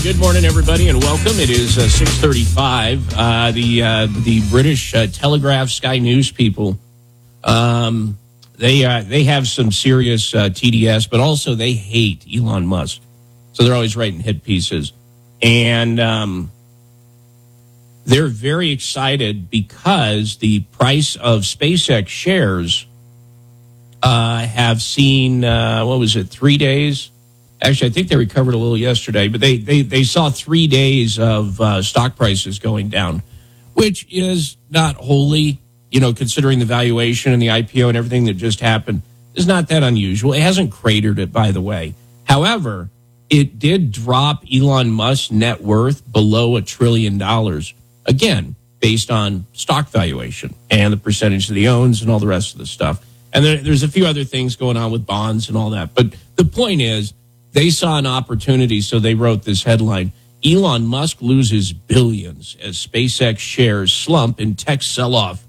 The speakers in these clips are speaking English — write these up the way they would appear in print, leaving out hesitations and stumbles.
Good morning, everybody, and welcome. It is 6:35. The British Telegraph, Sky News people, they have some serious TDS, but also they hate Elon Musk, so they're always writing hit pieces, and they're very excited because the price of SpaceX shares have seen 3 days. Actually, I think they recovered a little yesterday, but they saw 3 days of stock prices going down, which is not wholly, considering the valuation and the IPO and everything that just happened, is not that unusual. It hasn't cratered it, by the way. However, it did drop Elon Musk's net worth below $1 trillion, again, based on stock valuation and the percentage that he owns and all the rest of the stuff. And there's a few other things going on with bonds and all that. But the point is, they saw an opportunity, so they wrote this headline: Elon Musk loses billions as SpaceX shares slump in tech sell-off.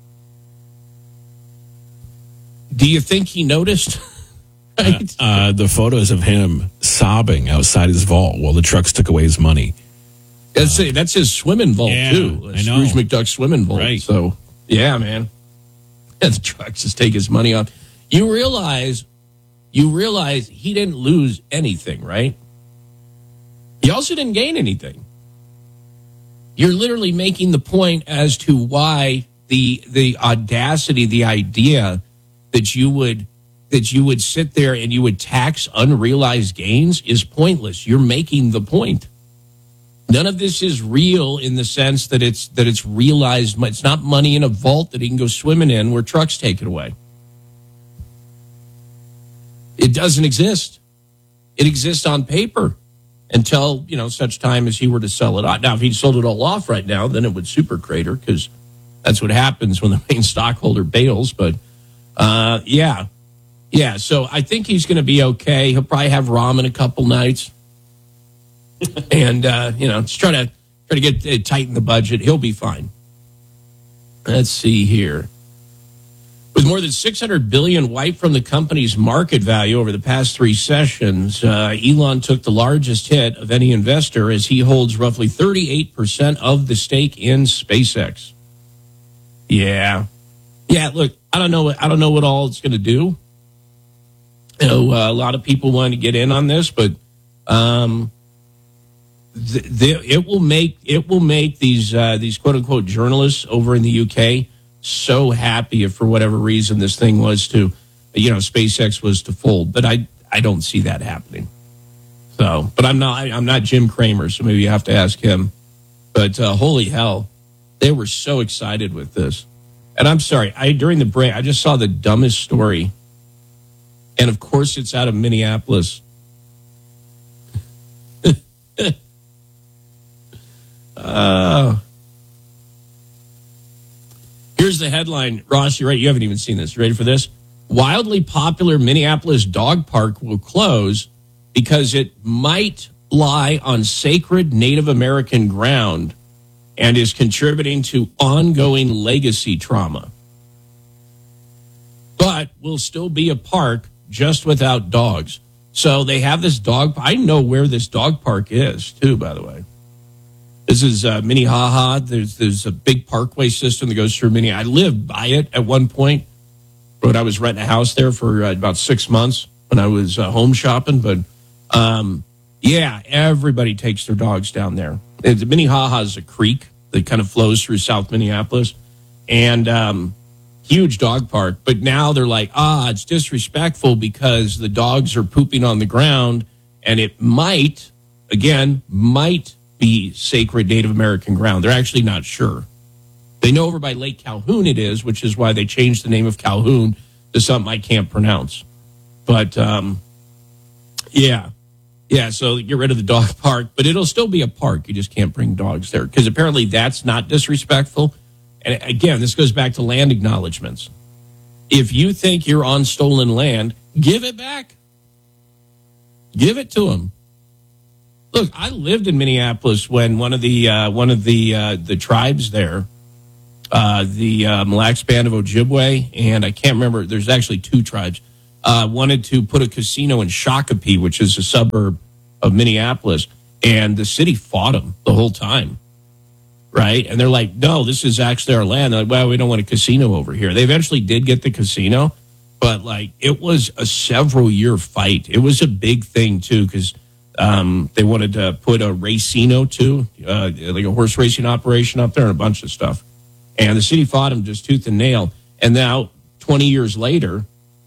Do you think he noticed? Right? The photos of him sobbing outside his vault while the trucks took away his money. That's his swimming vault, too. I know. Scrooge McDuck's swimming vault. Right. So, yeah, man. And the trucks just take his money off. You realize he didn't lose anything, right? He also didn't gain anything. You're literally making the point as to why the audacity, the idea that you would sit there and you would tax unrealized gains is pointless. You're making the point. None of this is real in the sense that it's realized. It's not money in a vault that he can go swimming in where trucks take it away. It doesn't exist. It exists on paper until, such time as he were to sell it off. Now, if he sold it all off right now, then it would super crater, because that's what happens when the main stockholder bails. But, yeah. So I think he's going to be okay. He'll probably have ramen a couple nights. And, just try to get tighten the budget. He'll be fine. Let's see here. With more than $600 billion wiped from the company's market value over the past 3 sessions, Elon took the largest hit of any investor, as he holds roughly 38% of the stake in SpaceX. Yeah. Look, I don't know what all it's going to do. A lot of people want to get in on this, but it will make these quote unquote journalists over in the UK so happy if for whatever reason this thing was to, SpaceX was to fold. But I don't see that happening. So, but I'm not Jim Cramer, so maybe you have to ask him. But holy hell, they were so excited with this. And I'm sorry, during the break, I just saw the dumbest story. And of course it's out of Minneapolis. Here's the headline. Ross, you're right. You haven't even seen this. You ready for this? Wildly popular Minneapolis dog park will close because it might lie on sacred Native American ground and is contributing to ongoing legacy trauma. But will still be a park, just without dogs. So they have this dog. I know where this dog park is, too, by the way. This is Minnehaha. There's a big parkway system that goes through Minnehaha. I lived by it at one point, but I was renting a house there for about 6 months when I was home shopping. But, everybody takes their dogs down there. Minnehaha is a creek that kind of flows through South Minneapolis, and huge dog park. But now they're like, it's disrespectful because the dogs are pooping on the ground, and it might be sacred Native American ground. They're actually not sure. They know over by Lake Calhoun it is, which is why they changed the name of Calhoun to something I can't pronounce. But, so get rid of the dog park, but it'll still be a park. You just can't bring dogs there, because apparently that's not disrespectful. And again, this goes back to land acknowledgments. If you think you're on stolen land, give it back. Give it to them. Look, I lived in Minneapolis when one of the tribes there, the Mille Lacs Band of Ojibwe, and I can't remember. There's actually 2 tribes. Wanted to put a casino in Shakopee, which is a suburb of Minneapolis, And the city fought them the whole time, right? And they're like, no, this is actually our land. They're like, well, we don't want a casino over here. They eventually did get the casino, but like it was a several-year fight. It was a big thing, too, because they wanted to put a racino, too, like a horse racing operation up there and a bunch of stuff. And the city fought them just tooth and nail. And now, 20 years later,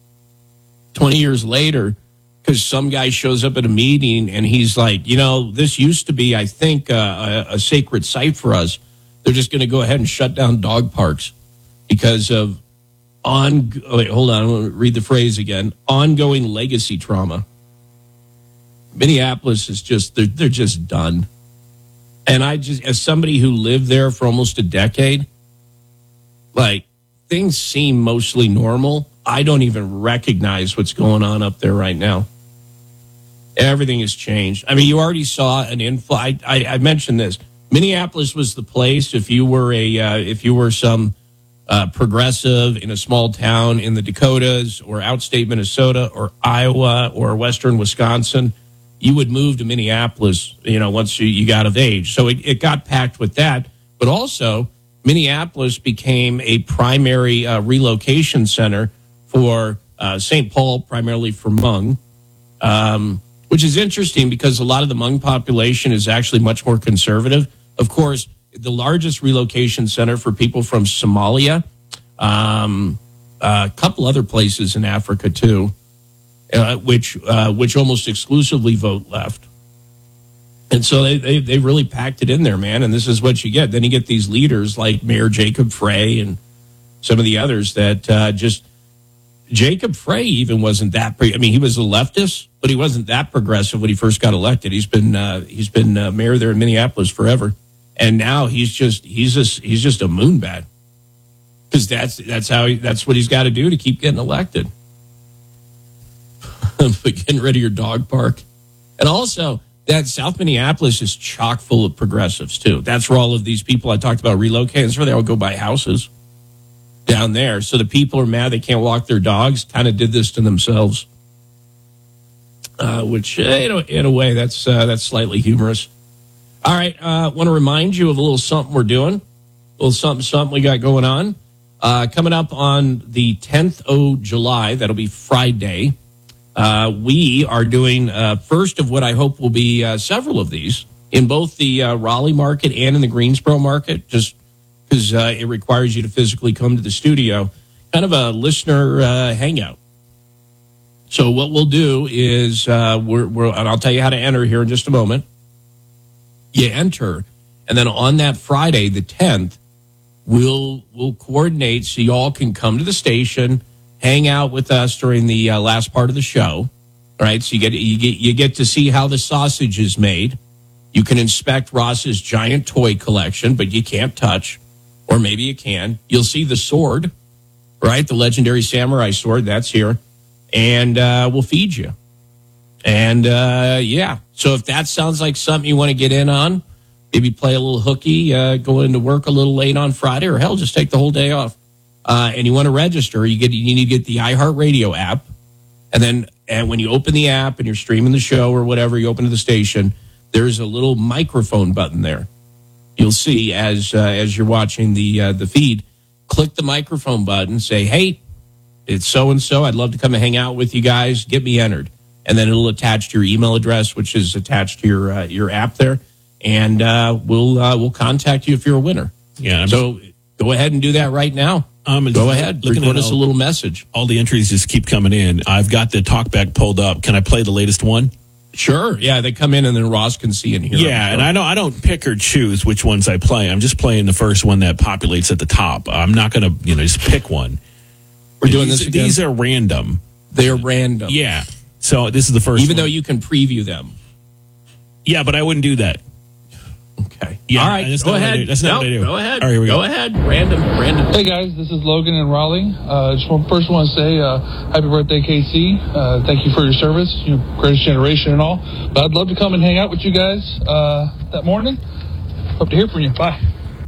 because some guy shows up at a meeting and he's like, this used to be, I think, a sacred site for us. They're just going to go ahead and shut down dog parks because of hold on, I'm going to read the phrase again. Ongoing legacy trauma. Minneapolis is just, they're just done. And I just, as somebody who lived there for almost a decade, like, things seem mostly normal. I don't even recognize what's going on up there right now. Everything has changed. I mean, you already saw an inflow. I mentioned this. Minneapolis was the place if you were some progressive in a small town in the Dakotas or outstate Minnesota or Iowa or western Wisconsin, you would move to Minneapolis, once you got of age. So it got packed with that. But also, Minneapolis became a primary relocation center for St. Paul, primarily for Hmong, which is interesting because a lot of the Hmong population is actually much more conservative. Of course, the largest relocation center for people from Somalia, a couple other places in Africa too, which almost exclusively vote left. And so they really packed it in there, man. And this is what you get. Then you get these leaders like Mayor Jacob Frey and some of the others that just Jacob Frey even wasn't that. He was a leftist, but he wasn't that progressive when he first got elected. He's been mayor there in Minneapolis forever, and now he's just a moonbat because that's what he's got to do to keep getting elected. But getting rid of your dog park, and also that South Minneapolis is chock full of progressives too. That's where all of these people I talked about relocating. That's where they all go buy houses down there. So the people are mad they can't walk their dogs. Kind of did this to themselves, which in a way that's slightly humorous. All right, want to remind you of a little something we're doing, a little something we got going on coming up on the 10th of July. That'll be Friday. We are doing first of what I hope will be several of these in both the Raleigh market and in the Greensboro market, just because it requires you to physically come to the studio, kind of a listener hangout. So what we'll do is and I'll tell you how to enter here in just a moment. You enter, and then on that Friday, the 10th, we'll coordinate so you all can come to the station, hang out with us during the last part of the show. All right, so you get to see how the sausage is made. You can inspect Ross's giant toy collection, but you can't touch, or maybe you can. You'll see the sword, right? The legendary samurai sword, that's here, and we'll feed you. And so if that sounds like something you want to get in on, maybe play a little hooky, go into work a little late on Friday, or hell, just take the whole day off. And you want to register, you need to get the iHeartRadio app. And when you open the app and you're streaming the show or whatever, you open to the station, there's a little microphone button there. You'll see as you're watching the feed, click the microphone button, say, hey, it's so-and-so. I'd love to come and hang out with you guys. Get me entered. And then it'll attach to your email address, which is attached to your app there. And we'll contact you if you're a winner. Yeah. So go ahead and do that right now. Go ahead. Record us a little message. All the entries just keep coming in. I've got the talkback pulled up. Can I play the latest one? Sure. Yeah, they come in and then Ross can see and hear. Yeah, and I don't pick or choose which ones I play. I'm just playing the first one that populates at the top. I'm not going to just pick one. We're doing this again? These are random. They are random. Yeah. So this is the first Even one. though you can preview them. Yeah, but I wouldn't do that. Okay. Yeah, all right. Go ahead. That's not what I do. Go ahead. All right, here we go. Go ahead. Random. Hey, guys. This is Logan in Raleigh. First want to say happy birthday, KC. Thank you for your service, greatest generation and all. But I'd love to come and hang out with you guys that morning. Hope to hear from you. Bye.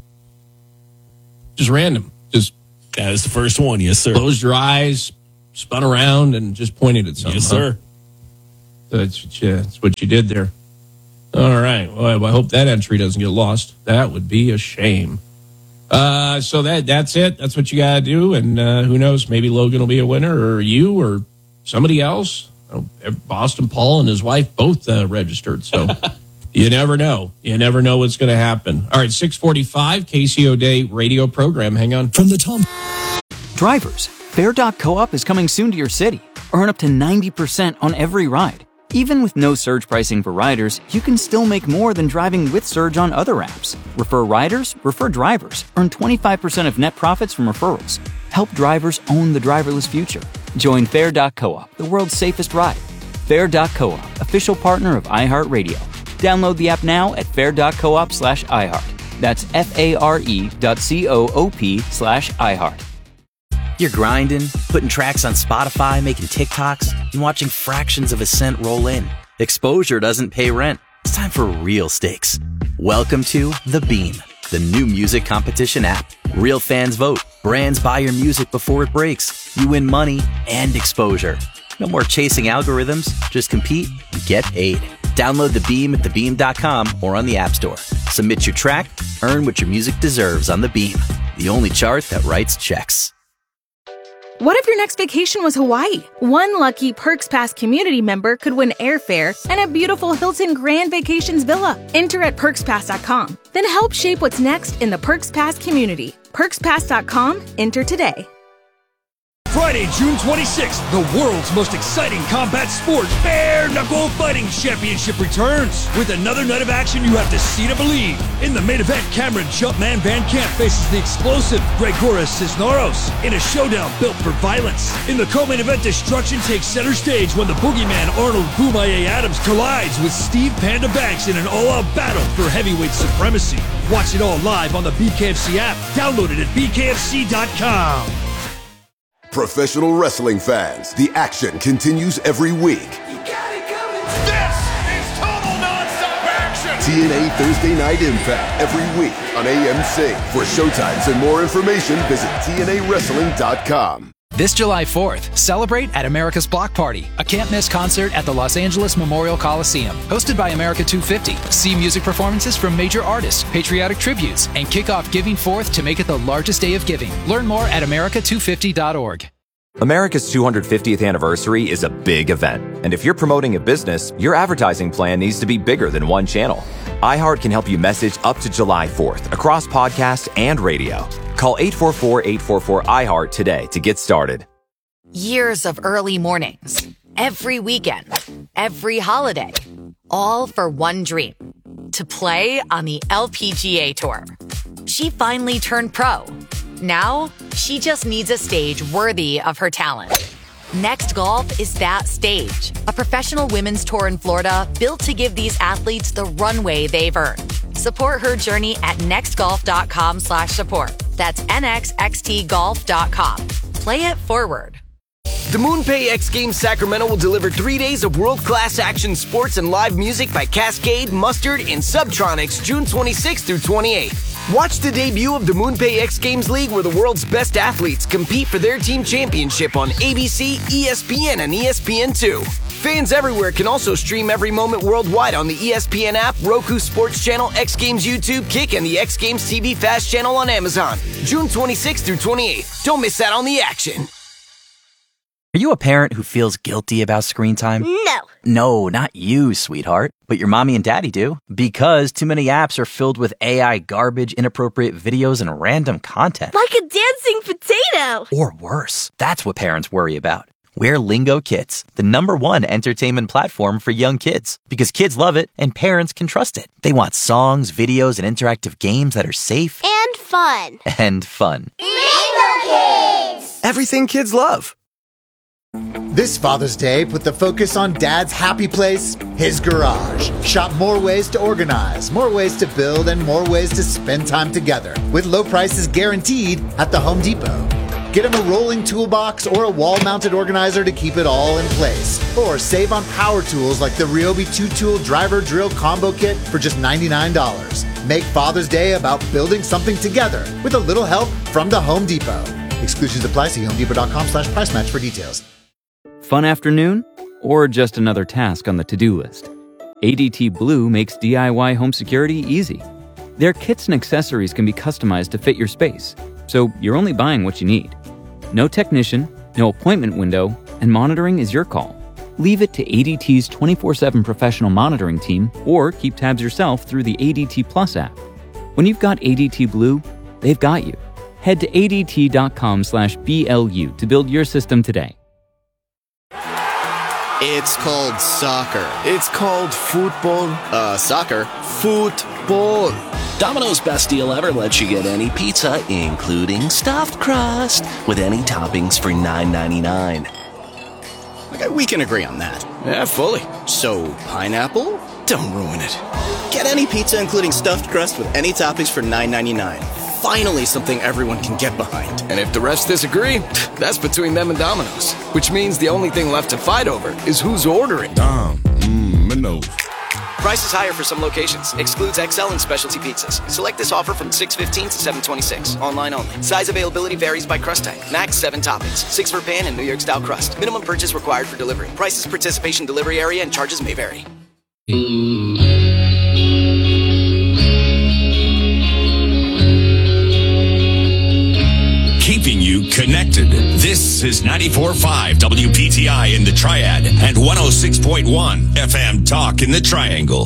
Just random. Just that is the first one. Yes, sir. Closed your eyes, spun around, and just pointed at something. Yes, sir. That's what you did there. All right. Well, I hope that entry doesn't get lost. That would be a shame. So that's it. That's what you got to do. And who knows? Maybe Logan will be a winner, or you, or somebody else. Boston Paul and his wife both registered. So you never know. You never know what's going to happen. All right, 6:45, KCO Day radio program. Hang on. From the Tom. Drivers, Fair.coop is coming soon to your city. Earn up to 90% on every ride. Even with no surge pricing for riders, you can still make more than driving with surge on other apps. Refer riders, refer drivers. Earn 25% of net profits from referrals. Help drivers own the driverless future. Join Fair.coop, the world's safest ride. Fair.coop, official partner of iHeartRadio. Download the app now at fair.coop/iHeart. That's FARE.coop/iHeart. You're grinding, putting tracks on Spotify, making TikToks, and watching fractions of a cent roll in. Exposure doesn't pay rent. It's time for real stakes. Welcome to The Beam, the new music competition app. Real fans vote. Brands buy your music before it breaks. You win money and exposure. No more chasing algorithms. Just compete and get paid. Download The Beam at thebeam.com or on the App Store. Submit your track, earn what your music deserves on The Beam, the only chart that writes checks. What if your next vacation was Hawaii? One lucky Perks Pass community member could win airfare and a beautiful Hilton Grand Vacations villa. Enter at PerksPass.com. Then help shape what's next in the Perks Pass community. PerksPass.com. Enter today. Friday, June 26th, the world's most exciting combat sport, Bare Knuckle Fighting Championship returns. With another night of action you have to see to believe. In the main event, Cameron Jumpman Van Camp faces the explosive Gregoras Cisneros in a showdown built for violence. In the co-main event, destruction takes center stage when the boogeyman Arnold Boomaye Adams collides with Steve Panda Banks in an all-out battle for heavyweight supremacy. Watch it all live on the BKFC app. Download it at bkfc.com. Professional wrestling fans, the action continues every week. You got it coming. This is total nonstop action. TNA Thursday Night Impact every week on AMC. For showtimes and more information, visit TNAWrestling.com. This July 4th, celebrate at America's Block Party, a can't-miss concert at the Los Angeles Memorial Coliseum. Hosted by America 250. See music performances from major artists, patriotic tributes, and kick off Giving Forth to make it the largest day of giving. Learn more at america250.org. America's 250th anniversary is a big event. And if you're promoting a business, your advertising plan needs to be bigger than one channel. iHeart can help you message up to July 4th across podcast and radio. Call 844-844-iHeart today to get started. Years of early mornings, every weekend, every holiday, all for one dream, to play on the LPGA Tour. She finally turned pro. Now, she just needs a stage worthy of her talent. Next Golf is that stage, a professional women's tour in Florida built to give these athletes the runway they've earned. Support her journey at nextgolf.com/support. That's nxxtgolf.com. Play it forward. The MoonPay X Games Sacramento will deliver 3 days of world-class action sports and live music by Cascade, Mustard, and Subtronics June 26th through 28th. Watch the debut of the MoonPay X Games League where the world's best athletes compete for their team championship on ABC, ESPN, and ESPN2. Fans everywhere can also stream every moment worldwide on the ESPN app, Roku Sports Channel, X Games YouTube, Kick, and the X Games TV Fast channel on Amazon. June 26th through 28th. Don't miss out on the action. Are you a parent who feels guilty about screen time? No. No, not you, sweetheart. But your mommy and daddy do. Because too many apps are filled with AI garbage, inappropriate videos, and random content. Like a dancing potato. Or worse. That's what parents worry about. We're Lingo Kids, the #1 entertainment platform for young kids. Because kids love it and parents can trust it. They want songs, videos, and interactive games that are safe. And fun. And fun. Lingo Kids! Everything kids love. This Father's Day, put the focus on Dad's happy place, his garage. Shop more ways to organize, more ways to build, and more ways to spend time together. With low prices guaranteed at the Home Depot. Get him a rolling toolbox or a wall-mounted organizer to keep it all in place. Or save on power tools like the Ryobi 2-tool driver drill combo kit for just $99. Make Father's Day about building something together with a little help from the Home Depot. Exclusions apply. See homedepot.com/price match for details. Fun afternoon? Or just another task on the to-do list? ADT Blue makes DIY home security easy. Their kits and accessories can be customized to fit your space, so you're only buying what you need. No technician, no appointment window, and monitoring is your call. Leave it to ADT's 24/7 professional monitoring team or keep tabs yourself through the ADT Plus app. When you've got ADT Blue, they've got you. Head to ADT.com/BLU to build your system today. It's called soccer. It's called football. Soccer. Football. Domino's Best Deal Ever lets you get any pizza, including stuffed crust, with any toppings for $9.99. Okay, we can agree on that. Yeah, fully. So, pineapple? Don't ruin it. Get any pizza, including stuffed crust, with any toppings for $9.99. Finally, something everyone can get behind. And if the rest disagree, that's between them and Domino's. Which means the only thing left to fight over is who's ordering. Domino's. Price is higher for some locations. Excludes XL and specialty pizzas. Select this offer from 6/15 to 7/26. Online only. Size availability varies by crust type. Max 7 toppings. 6 for pan and New York style crust. Minimum purchase required for delivery. Prices, participation, delivery area, and charges may vary. Keeping you connected. This is 94.5 WPTI in the Triad and 106.1 FM Talk in the Triangle.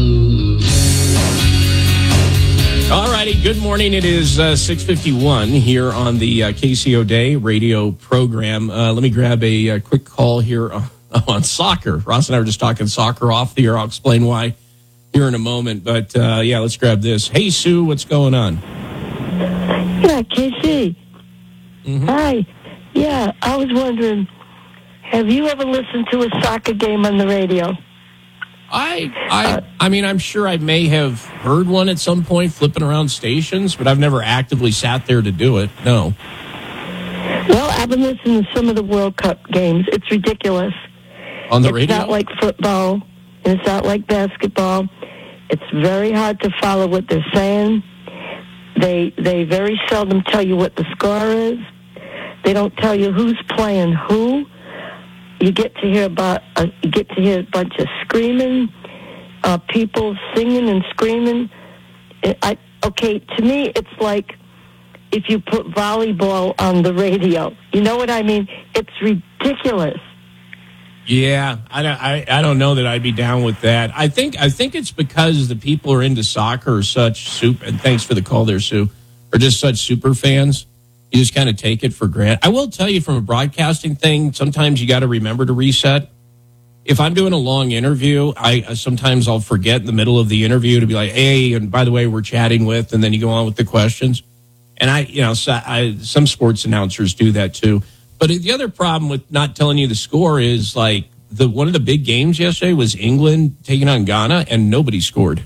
All righty, good morning. It is 6:51 here on the KCO Day radio program. Let me grab a quick call here on soccer. Ross and I were just talking soccer off the air. I'll explain why here in a moment. But, yeah, let's grab this. Hey, Sue, what's going on? Yeah, KC. Mm-hmm. Hi. Yeah, I was wondering, have you ever listened to a soccer game on the radio? I mean, I'm sure I may have heard one at some point flipping around stations, but I've never actively sat there to do it. No. Well, I've been listening to some of the World Cup games. It's ridiculous. On the radio? It's not like football. And it's not like basketball. It's very hard to follow what they're saying. They very seldom tell you what the score is. They don't tell you who's playing who. You get to hear a bunch of screaming, people singing and screaming. To me, it's like if you put volleyball on the radio. You know what I mean? It's ridiculous. Yeah, I don't know that I'd be down with that. I think it's because the people who are into soccer are such super. And thanks for the call there, Sue. Are just such super fans. You just kind of take it for granted. I will tell you from a broadcasting thing, sometimes you got to remember to reset. If I'm doing a long interview, sometimes I'll forget in the middle of the interview to be like, hey, and by the way, we're chatting with, and then you go on with the questions. And some sports announcers do that too. But the other problem with not telling you the score is like one of the big games yesterday was England taking on Ghana, and nobody scored.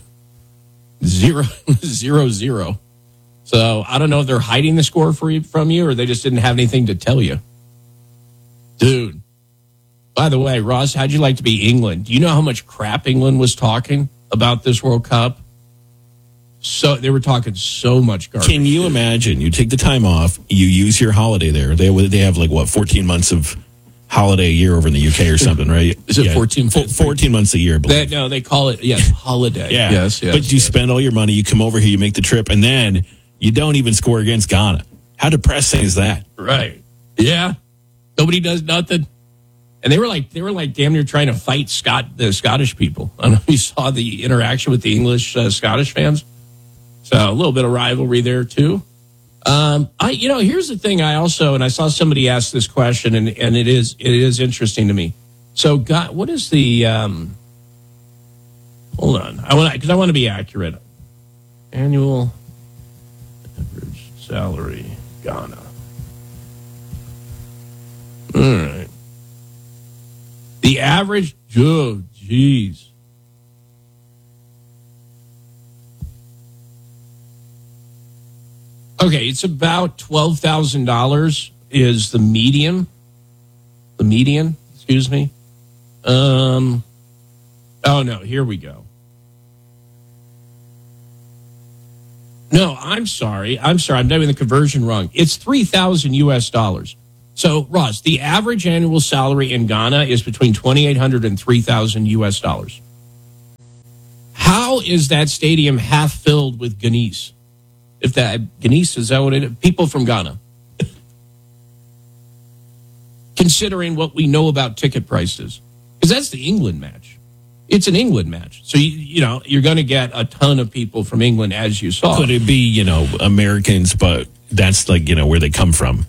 0-0. So I don't know if they're hiding the score from you or they just didn't have anything to tell you. Dude. By the way, Ross, how'd you like to be England? Do you know how much crap England was talking about this World Cup? So they were talking so much garbage. Can you imagine? You take the time off, you use your holiday there. They have 14 months of holiday a year over in the UK or something, right? Is it 14? 14 months a year. No, they call it, holiday. Yeah. Yes. But you spend all your money, you come over here, you make the trip, and then you don't even score against Ghana. How depressing is that? Right. Yeah. Nobody does nothing. And they were like damn near trying to fight the Scottish people. I don't know if you saw the interaction with the English Scottish fans. So a little bit of rivalry there too. Here's the thing. I saw somebody ask this question, and it is interesting to me. So, what is the? Hold on, I want to be accurate. Annual average salary, Ghana. All right. The average. Oh, geez. Okay, it's about $12,000 is the median. The median, excuse me. Oh, no, here we go. No, I'm sorry. I'm doing the conversion wrong. It's $3,000 US. So, Ross, the average annual salary in Ghana is between $2,800 and $3,000 US. How is that stadium half filled with Ghanese? If that Ghanese, is that what it is? People from Ghana. Considering what we know about ticket prices. Because that's the England match. It's an England match. So, you're going to get a ton of people from England, as you saw. Could it be, Americans, but that's like, where they come from?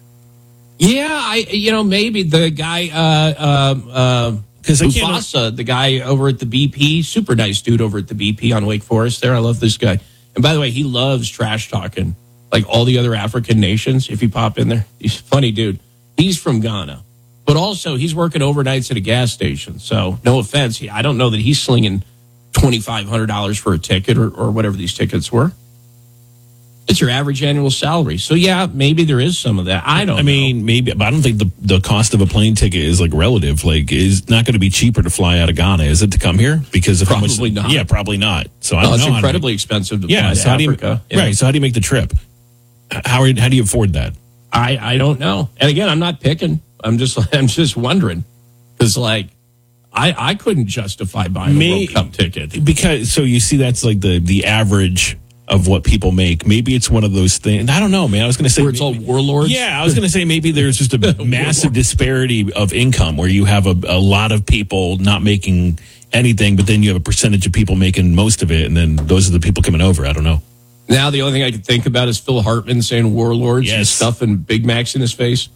Yeah, maybe the guy, Mufasa, the guy over at the BP, super nice dude over at the BP on Wake Forest there. I love this guy. And by the way, he loves trash talking, like all the other African nations, if you pop in there. He's a funny dude. He's from Ghana. But also, he's working overnights at a gas station. So, no offense. I don't know that he's slinging $2,500 for a ticket or whatever these tickets were. It's your average annual salary. So, yeah, maybe there is some of that. I mean, maybe, but I don't think the cost of a plane ticket is like relative. Like, it's not going to be cheaper to fly out of Ghana, is it, to come here? Because of probably not. Yeah, probably not. So I don't know. It's incredibly expensive to fly to Africa. Right. So how do you make the trip? How do you afford that? I don't know. And again, I'm not picking. I'm just wondering, because I couldn't justify buying a World Cup ticket because you see that's like the average of what people make. Maybe it's one of those things. I don't know, man. I was going to say where it's all warlords. Yeah, I was going to say maybe there's just a massive disparity of income where you have a lot of people not making anything, but then you have a percentage of people making most of it, and then those are the people coming over. I don't know. Now the only thing I can think about is Phil Hartman saying warlords and stuffing Big Macs in his face.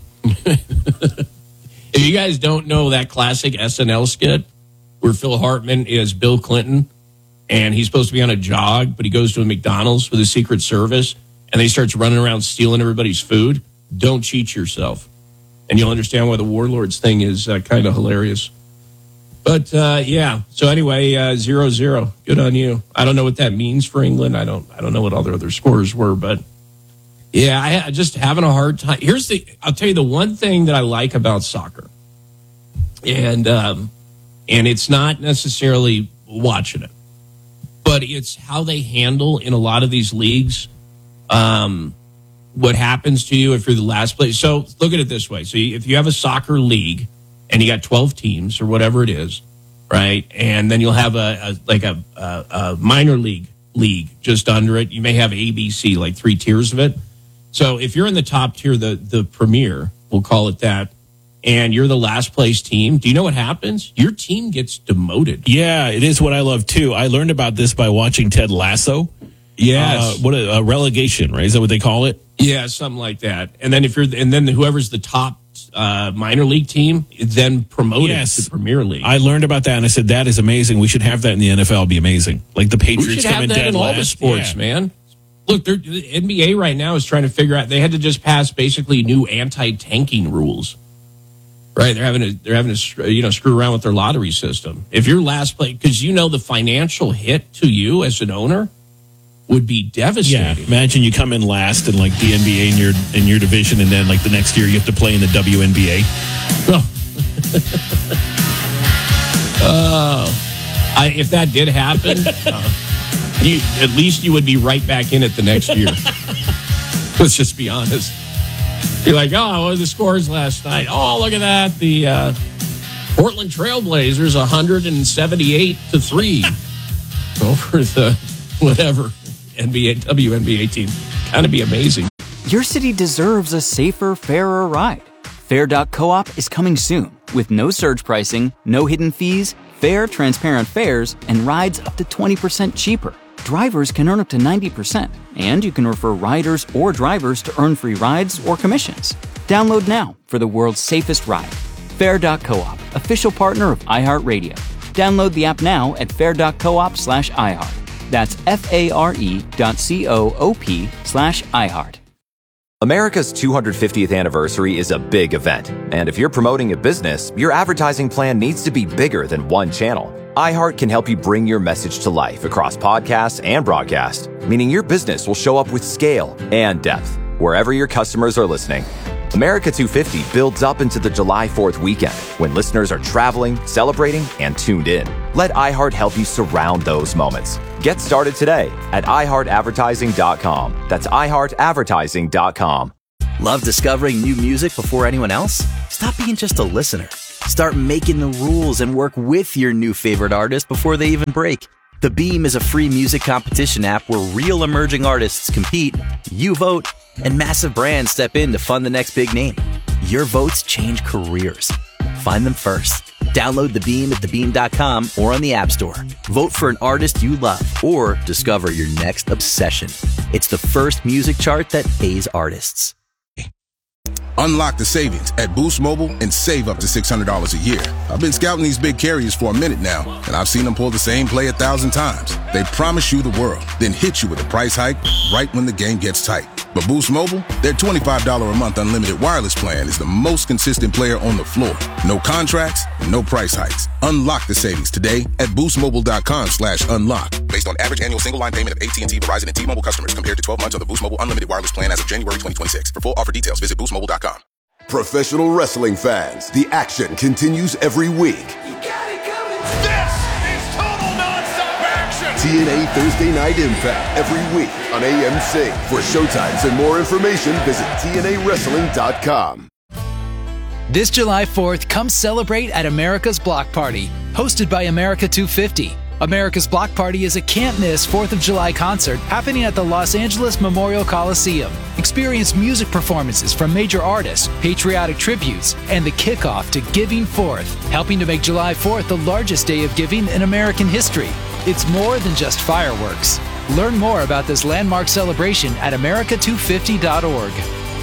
If you guys don't know that classic SNL skit where Phil Hartman is Bill Clinton and he's supposed to be on a jog, but he goes to a McDonald's with the Secret Service and then he starts running around stealing everybody's food, don't cheat yourself. And you'll understand why the warlords thing is kind of hilarious. But, so anyway, 0-0. Good on you. I don't know what that means for England. I don't know what all their other scores were, but yeah, I just having a hard time. I'll tell you the one thing that I like about soccer. And it's not necessarily watching it, but it's how they handle in a lot of these leagues what happens to you if you're the last place. So look at it this way. So if you have a soccer league and you got 12 teams or whatever it is, right? And then you'll have a minor league just under it. You may have ABC, like 3 tiers of it. So if you're in the top tier, the premier, we'll call it that, and you're the last place team, do you know what happens? Your team gets demoted. Yeah, it is what I love too. I learned about this by watching Ted Lasso. Yes. What a relegation, right? Is that what they call it? Yeah, something like that. And then then whoever's the top minor league team is then promoted to Premier League. I learned about that and I said, that is amazing. We should have that in the NFL. It'd be amazing. Like the Patriots we should have that in all the sports, man. Look, the NBA right now is trying to figure out. They had to just pass basically new anti-tanking rules, right? They're having to screw around with their lottery system. If you're last place, because the financial hit to you as an owner would be devastating. Yeah, imagine you come in last in like the NBA in your division, and then like the next year you have to play in the WNBA. If that did happen. At least you would be right back in it the next year. Let's just be honest. You're like, what were the scores last night? Oh, look at that. The Portland Trailblazers 178-3 over the whatever WNBA team. Kind of be amazing. Your city deserves a safer, fairer ride. Fair.coop is coming soon with no surge pricing, no hidden fees, fair, transparent fares, and rides up to 20% cheaper. Drivers can earn up to 90%, and you can refer riders or drivers to earn free rides or commissions. Download now for the world's safest ride. Fair.coop, official partner of iHeartRadio. Download the app now at fair.coop/iHeart. That's FARE.coop/iHeart. America's 250th anniversary is a big event, and if you're promoting a business, your advertising plan needs to be bigger than one channel. iHeart can help you bring your message to life across podcasts and broadcast, meaning your business will show up with scale and depth wherever your customers are listening. America 250 builds up into the July 4th weekend when listeners are traveling, celebrating, and tuned in. Let iHeart help you surround those moments. Get started today at iHeartAdvertising.com. That's iHeartAdvertising.com. Love discovering new music before anyone else? Stop being just a listener. Start making the rules and work with your new favorite artist before they even break. The Beam is a free music competition app where real emerging artists compete, you vote, and massive brands step in to fund the next big name. Your votes change careers. Find them first. Download The Beam at thebeam.com or on the App Store. Vote for an artist you love or discover your next obsession. It's the first music chart that pays artists. Unlock the savings at Boost Mobile and save up to $600 a year. I've been scouting these big carriers for a minute now, and I've seen them pull the same play 1,000 times. They promise you the world, then hit you with a price hike right when the game gets tight. But Boost Mobile, their $25 a month unlimited wireless plan is the most consistent player on the floor. No contracts, no price hikes. Unlock the savings today at boostmobile.com/unlock. Based on average annual single line payment of AT&T, Verizon, and T-Mobile customers compared to 12 months on the Boost Mobile unlimited wireless plan as of January 2026. For full offer details, visit boostmobile.com. Professional wrestling fans, the action continues every week. This is total nonstop action. TNA Thursday Night Impact every week on AMC. For showtimes and more information, visit TNAWrestling.com. This July 4th, come celebrate at America's Block Party, hosted by America 250. America's Block Party is a can't-miss 4th of July concert happening at the Los Angeles Memorial Coliseum. Experience music performances from major artists, patriotic tributes, and the kickoff to Giving Forth, helping to make July 4th the largest day of giving in American history. It's more than just fireworks. Learn more about this landmark celebration at america250.org.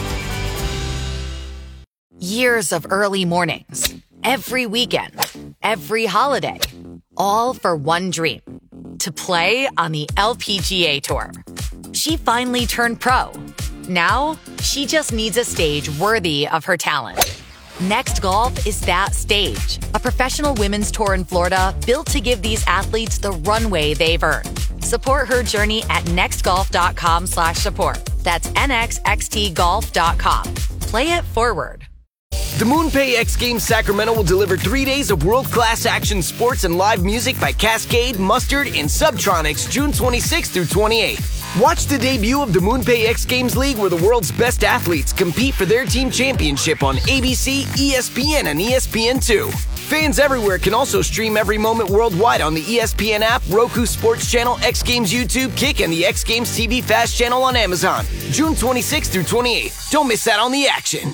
Years of early mornings, every weekend, every holiday, all for one dream, to play on the LPGA Tour. She finally turned pro. Now, she just needs a stage worthy of her talent. Next Golf is that stage, a professional women's tour in Florida built to give these athletes the runway they've earned. Support her journey at nextgolf.com/support. That's nxxtgolf.com. Play it forward. The MoonPay X Games Sacramento will deliver 3 days of world-class action sports and live music by Cascade, Mustard, and Subtronics June 26th through 28th. Watch the debut of the MoonPay X Games League where the world's best athletes compete for their team championship on ABC, ESPN, and ESPN2. Fans everywhere can also stream every moment worldwide on the ESPN app, Roku Sports Channel, X Games YouTube, Kick, and the X Games TV Fast channel on Amazon. June 26th through 28th. Don't miss out on the action.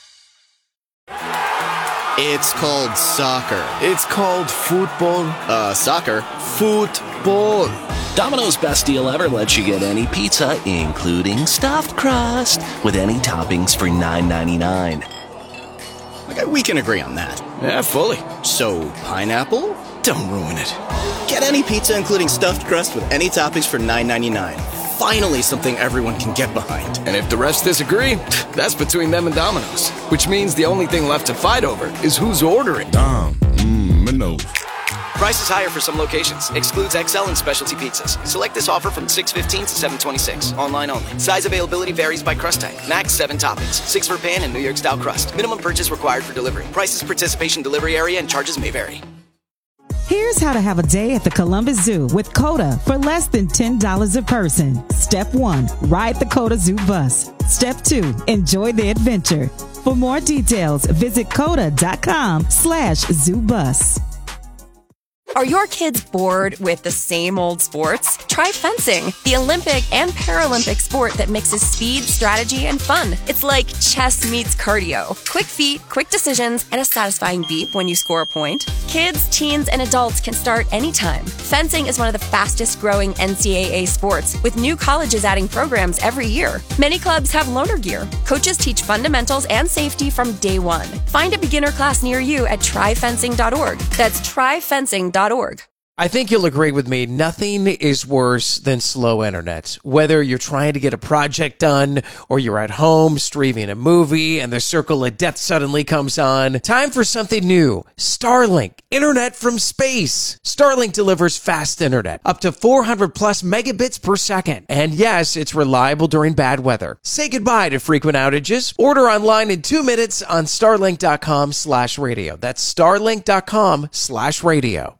It's called soccer. It's called football. Soccer. Football. Domino's Best Deal Ever lets you get any pizza, including stuffed crust, with any toppings for $9.99. Okay, we can agree on that. Yeah, fully. So, pineapple? Don't ruin it. Get any pizza, including stuffed crust, with any toppings for $9.99. Finally, something everyone can get behind. And if the rest disagree, that's between them and Domino's. Which means the only thing left to fight over is who's ordering. Domino's. Prices higher for some locations. Excludes XL and specialty pizzas. Select this offer from 6/15 to 7/26. Online only. Size availability varies by crust type. Max 7 toppings. 6 for pan and New York style crust. Minimum purchase required for delivery. Prices, participation, delivery area, and charges may vary. Here's how to have a day at the Columbus Zoo with COTA for less than $10 a person. Step 1, ride the COTA Zoo bus. Step 2, enjoy the adventure. For more details, visit COTA.com/ZooBus. Are your kids bored with the same old sports? Try fencing, the Olympic and Paralympic sport that mixes speed, strategy, and fun. It's like chess meets cardio. Quick feet, quick decisions, and a satisfying beep when you score a point. Kids, teens, and adults can start anytime. Fencing is one of the fastest growing NCAA sports, with new colleges adding programs every year. Many clubs have loaner gear. Coaches teach fundamentals and safety from day one. Find a beginner class near you at tryfencing.org. That's tryfencing.org. I think you'll agree with me, nothing is worse than slow internet. Whether you're trying to get a project done or you're at home streaming a movie and the circle of death suddenly comes on, time for something new. Starlink, internet from space. Starlink delivers fast internet, up to 400 plus megabits per second. And yes, it's reliable during bad weather. Say goodbye to frequent outages. Order online in 2 minutes on starlink.com/radio. That's starlink.com/radio.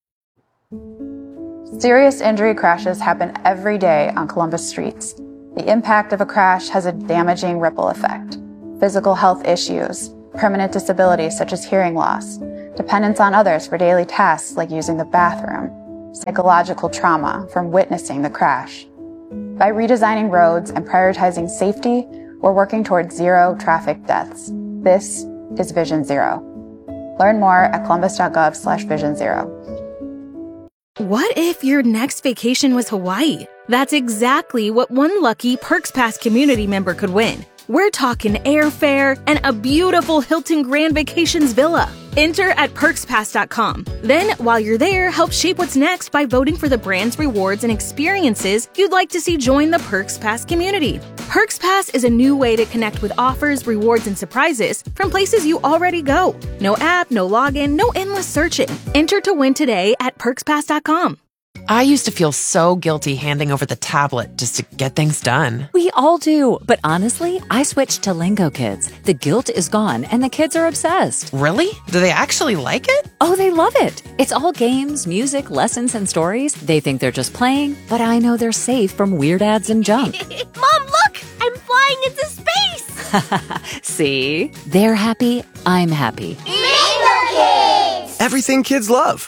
Serious injury crashes happen every day on Columbus streets. The impact of a crash has a damaging ripple effect. Physical health issues, permanent disabilities such as hearing loss, dependence on others for daily tasks like using the bathroom. psychological trauma from witnessing the crash. By redesigning roads and prioritizing safety, we're working towards zero traffic deaths. This is Vision Zero. Learn more at columbus.gov/Vision Zero. What if your next vacation was Hawaii? That's exactly what one lucky Perks Pass community member could win. We're talking airfare and a beautiful Hilton Grand Vacations villa. Enter at PerksPass.com. Then, while you're there, help shape what's next by voting for the brands, rewards, and experiences you'd like to see join the Perks Pass community. Perks Pass is a new way to connect with offers, rewards, and surprises from places you already go. No app, no login, no endless searching. Enter to win today at PerksPass.com. I used to feel so guilty handing over the tablet just to get things done. We all do, but honestly, I switched to Lingo Kids. The guilt is gone, and the kids are obsessed. Really? Do they actually like it? Oh, they love it. It's all games, music, lessons, and stories. They think they're just playing, but I know they're safe from weird ads and junk. Mom, look! I'm flying into space! See? They're happy, I'm happy. Lingo Kids! Everything kids love.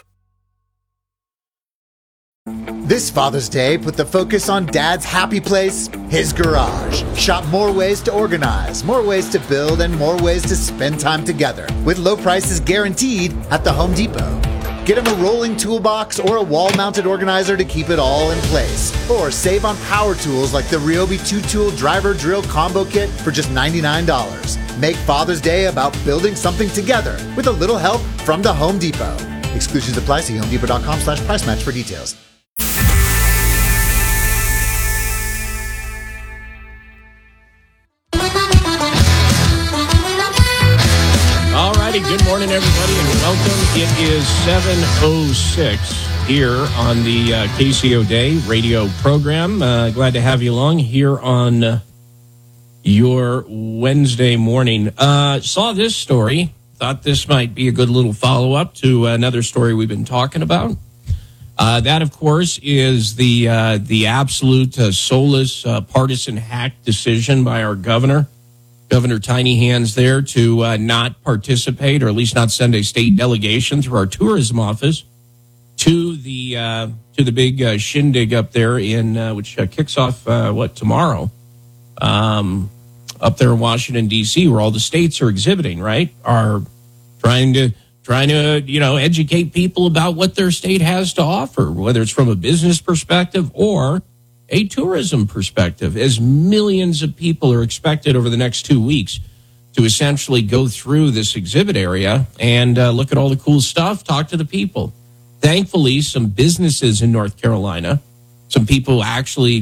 This Father's Day, put the focus on Dad's happy place, his garage. Shop more ways to organize, more ways to build, and more ways to spend time together. With low prices guaranteed at the Home Depot. Get him a rolling toolbox or a wall-mounted organizer to keep it all in place. Or save on power tools like the Ryobi 2-tool driver drill combo kit for just $99. Make Father's Day about building something together with a little help from the Home Depot. Exclusions apply. See homedepot.com/price match for details. Good morning, everybody, and welcome. It is 7:06 here on the KCO Day radio program. Glad to have you along here on your Wednesday morning. Saw this story. Thought this might be a good little follow-up to another story we've been talking about. That, of course, is the absolute soulless partisan hack decision by our governor. Governor Tiny Hands there to not participate, or at least not send a state delegation through our tourism office to the big shindig up there in which kicks off tomorrow up there in Washington D.C., where all the states are exhibiting, right? Are trying to educate people about what their state has to offer, whether it's from a business perspective or a tourism perspective, as millions of people are expected over the next 2 weeks to essentially go through this exhibit area and look at all the cool stuff, talk to the people. Thankfully, some businesses in North Carolina, some people actually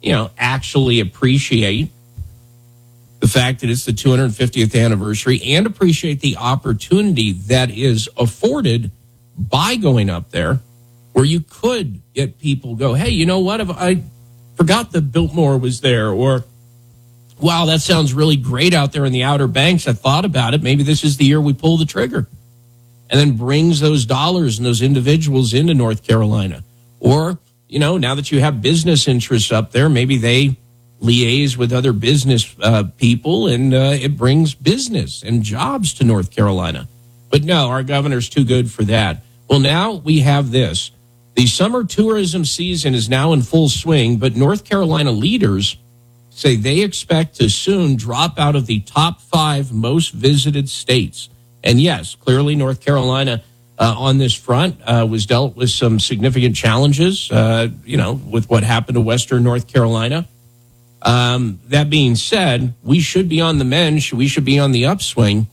appreciate the fact that it's the 250th anniversary and appreciate the opportunity that is afforded by going up there, where you could get people go, hey, you know what, if I forgot that Biltmore was there, or, wow, that sounds really great out there in the Outer Banks. I thought about it. Maybe this is the year we pull the trigger. And then brings those dollars and those individuals into North Carolina. Or, now that you have business interests up there, maybe they liaise with other business people, and it brings business and jobs to North Carolina. But no, our governor's too good for that. Well, now we have this. The summer tourism season is now in full swing, but North Carolina leaders say they expect to soon drop out of the top 5 most visited states. And yes, clearly North Carolina on this front was dealt with some significant challenges, with what happened to Western North Carolina. That being said, we should be on the mend. We should be on the upswing.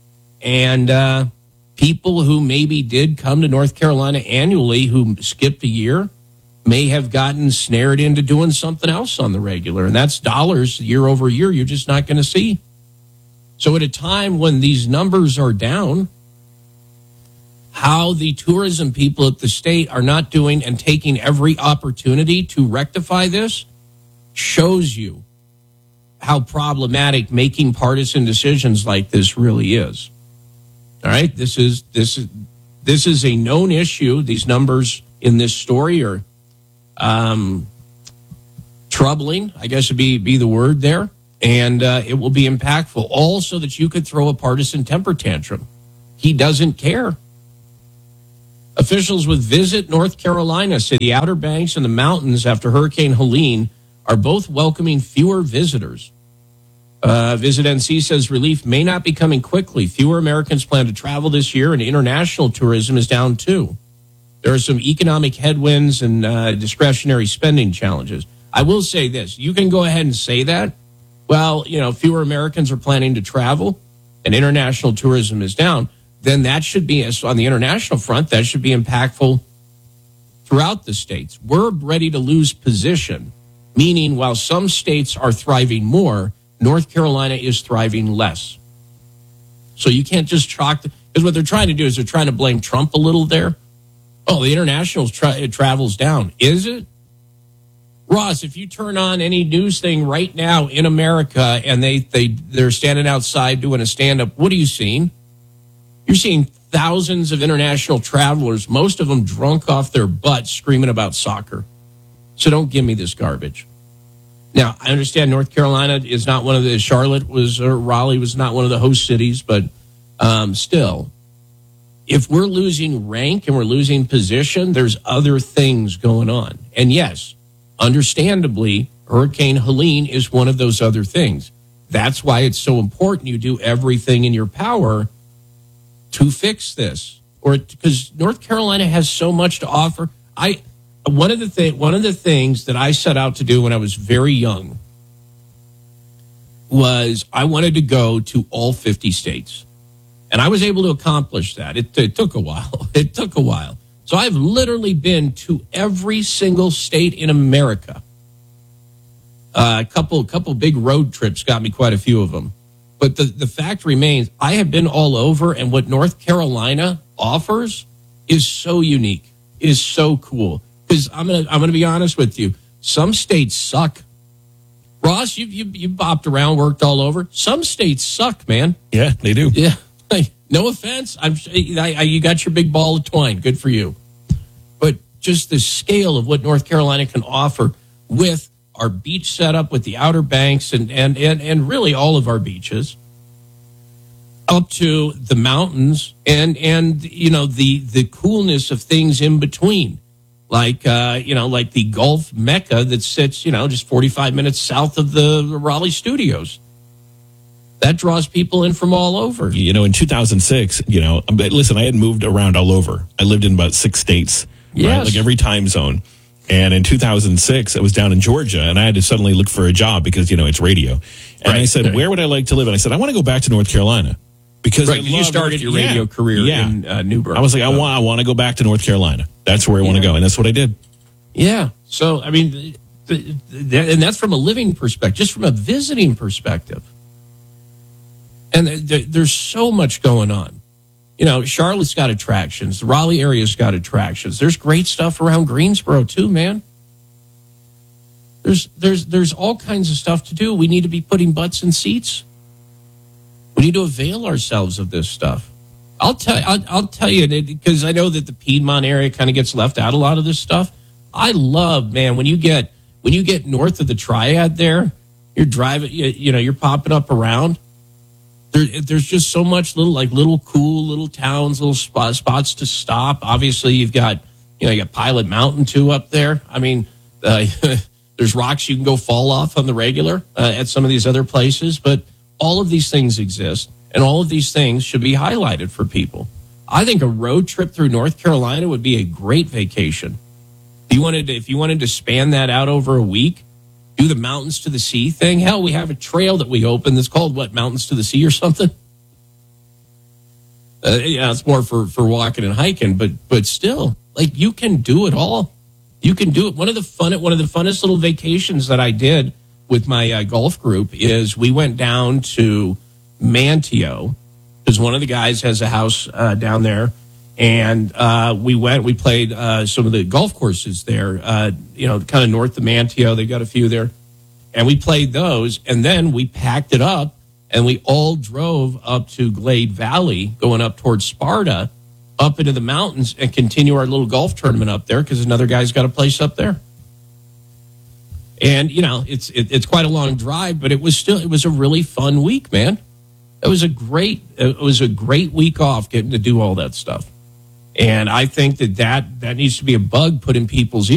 And people who maybe did come to North Carolina annually who skipped a year may have gotten snared into doing something else on the regular. And that's dollars year over year you're just not going to see. So at a time when these numbers are down, how the tourism people at the state are not doing and taking every opportunity to rectify this shows you how problematic making partisan decisions like this really is. All right, this is a known issue. These numbers in this story are troubling, I guess would be the word there, and it will be impactful. All so that you could throw a partisan temper tantrum. He doesn't care Officials with Visit North Carolina say the Outer Banks and the mountains after Hurricane Helene are both welcoming fewer visitors. Visit NC says relief may not be coming quickly. Fewer Americans plan to travel this year, and international tourism is down too. There are some economic headwinds and discretionary spending challenges. I will say this. You can go ahead and say that. Well, fewer Americans are planning to travel and international tourism is down. Then that should be, on the international front, that should be impactful throughout the states. We're ready to lose position, meaning while some states are thriving more, North Carolina is thriving less. So you can't just chalk, because what they're trying to do is they're trying to blame Trump a little there. Oh, the international travel's down. Is it? Ross, if you turn on any news thing right now in America and they're standing outside doing a stand-up, what are you seeing? You're seeing thousands of international travelers, most of them drunk off their butts, screaming about soccer. So don't give me this garbage. Now, I understand North Carolina is not one of the, Raleigh was not one of the host cities, but still, if we're losing rank and we're losing position, there's other things going on. And yes, understandably, Hurricane Helene is one of those other things. That's why it's so important you do everything in your power to fix this, or because North Carolina has so much to offer. One of the things that I set out to do when I was very young was I wanted to go to all 50 states, and I was able to accomplish that. It took a while. It took a while. So I've literally been to every single state in America. A couple big road trips got me quite a few of them. But the fact remains, I have been all over, and what North Carolina offers is so unique, is so cool. Because I'm gonna be honest with you, some states suck. Ross, you bopped around, worked all over. Some states suck, man. Yeah, they do. Yeah, no offense. You got your big ball of twine. Good for you. But just the scale of what North Carolina can offer with our beach setup, with the Outer Banks and really all of our beaches, up to the mountains and the coolness of things in between, like the Gulf Mecca that sits just 45 minutes south of the Raleigh studios. That draws people in from all over. In 2006, listen, I had moved around all over. I lived in about 6 states, right? Like every time zone. And in 2006, I was down in Georgia, and I had to suddenly look for a job because, it's radio. And I said, where would I like to live? And I said, I want to go back to North Carolina. Because you started your radio career in Newburgh. I was like, I want to go back to North Carolina. That's where I want to go. And that's what I did. Yeah. So, I mean, and that's from a living perspective, just from a visiting perspective. And there's so much going on. Charlotte's got attractions. The Raleigh area's got attractions. There's great stuff around Greensboro too, man. There's all kinds of stuff to do. We need to be putting butts in seats. We need to avail ourselves of this stuff. I'll tell you, because I know that the Piedmont area kind of gets left out a lot of this stuff. I love, man, when you get north of the Triad there, you're driving, you're popping up around. There's just so much little cool little towns, little spots to stop. Obviously, you've got Pilot Mountain too up there. I mean, there's rocks you can go fall off on the regular at some of these other places. But all of these things exist, and all of these things should be highlighted for people. I think a road trip through North Carolina would be a great vacation. If you wanted to span that out over a week, do the mountains to the sea thing. Hell, we have a trail that we open that's called Mountains to the Sea or something. It's more for walking and hiking, but still, you can do it all. You can do it. One of the funnest little vacations that I did with my golf group is we went down to Manteo because one of the guys has a house down there, and we played some of the golf courses there. Kind of north of Manteo, they got a few there, and we played those, and then we packed it up and we all drove up to Glade Valley, going up towards Sparta, up into the mountains, and continue our little golf tournament up there because another guy's got a place up there. And it's quite a long drive, but it was a really fun week, man. It was a great week off getting to do all that stuff. And I think that needs to be a bug put in people's ears.